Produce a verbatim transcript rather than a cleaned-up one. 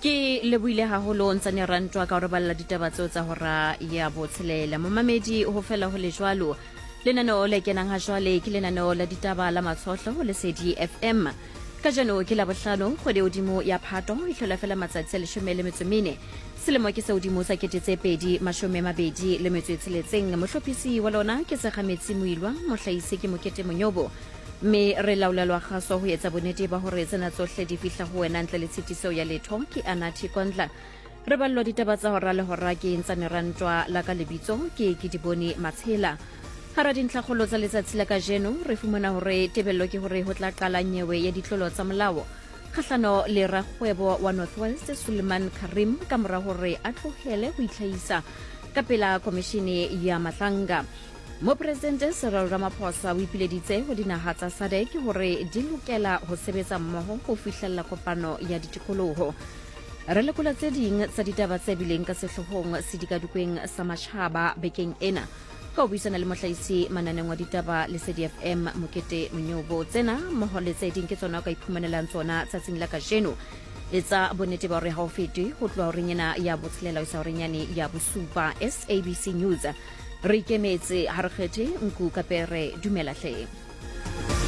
ke leboile haholo ntse ne rantwa ka re balla ditaba tseo tsa hora ya botshelela momamedi ho fela ho le jwalo lenaneo le kenang ha jwale ke lenaneo la ditaba la matshohlo ho Lesedi F M ka jano ke la bohlano kgwedi hodimo ya Phato e hlola fela matsatsi a leshome le metso e mene selemo ke se hodimo sa ketetse pedi mashome mabedi le metso e tsheletseng mohlophisi wa lona ke Sekgametsi Moilwa mohlahisi ke Mokete Monyobo me re laolalwa kgaso ho etsa bonnete ba hore tsena tsohle di fihla ho wena ntle le tshitiso ya letho ke Anathi Kondla re ballwa ditaba tsa hora le hora ke ntsane rantwa la ka lebitso ke ke dibone Matshela hara dintlhakgolo tsa letsatsi la kajeno re fumana hore tebello ke hore ho tla qala nyewe ya ditlolo tsa molao kgahlano le rakgwebo wa Northwest Suleiman Karim ka mora hore a tlohele ho itlhahisa ka pela komishene ya Mahlanga Mopresidente Cyril Ramaphosa o ipileditse ho dinaha tsa S A D C hore di lokela ho sebetsa mmoho ho fihlella kopano ya ditikoloho re lekola tse ding tsa ditaba tse bileng ka sehlohong sedikadukweng sa matjhaba bekeng ena ka ho buisana le mohlahisi mananeng wa ditaba Lesedi F M Mokete Monyobo tsena mmoho le tse ding ke tsona ka iphumanelang tsona tsatsing la kajeno etsa bonnete ba hore ha o fete ho tloha ho renyana ya botshelela isa ho renyane ya bosupa S A B C News re ikemetse ha re kgethe nku kapere dumela hle